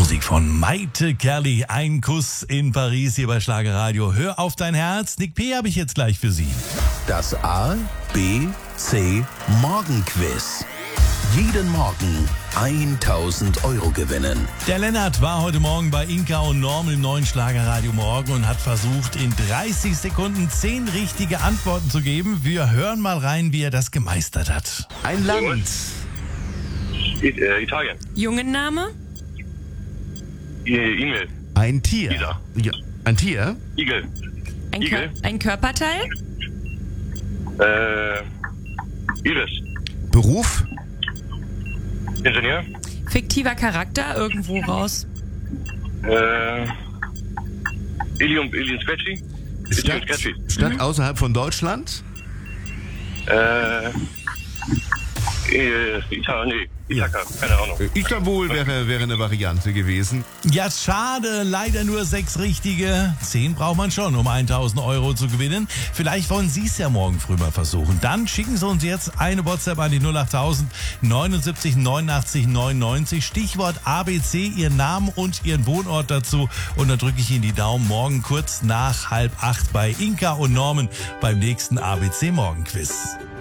Musik von Maite Kerli. Ein Kuss in Paris hier bei Schlagerradio. Hör auf dein Herz. Nick P. habe ich jetzt gleich für Sie. Das A, B, C Morgenquiz. Jeden Morgen 1000 Euro gewinnen. Der Lennart war heute Morgen bei Inka und Norm im neuen Schlagerradio Morgen und hat versucht, in 30 Sekunden 10 richtige Antworten zu geben. Wir hören mal rein, wie er das gemeistert hat. Ein Land. Italien. Jungenname? E-Mail. Ein Tier. Lisa. Ja, ein Tier. Igel. Igel. Ein Körperteil? Iris. Beruf. Ingenieur. Fiktiver Charakter irgendwo raus? Alien Sketchy. Stadt außerhalb von Deutschland. Ithaka, keine Ahnung. Istanbul wäre eine Variante gewesen. Ja, schade, leider nur 6 richtige. 10 braucht man schon, um 1000 Euro zu gewinnen. Vielleicht wollen Sie es ja morgen früh mal versuchen. Dann schicken Sie uns jetzt eine WhatsApp an die 08000 79 89 99. Stichwort ABC, Ihren Namen und Ihren Wohnort dazu. Und dann drücke ich Ihnen die Daumen morgen kurz nach 7:30 bei Inka und Norman beim nächsten ABC Morgenquiz.